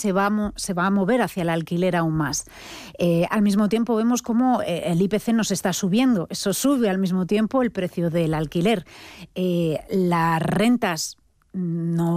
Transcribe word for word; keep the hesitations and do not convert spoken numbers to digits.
se va a, mo- se va a mover hacia el alquiler aún más. Eh, al mismo tiempo vemos cómo eh, el I P C nos está subiendo. Eso sube al mismo tiempo el precio del alquiler. Eh, las rentas no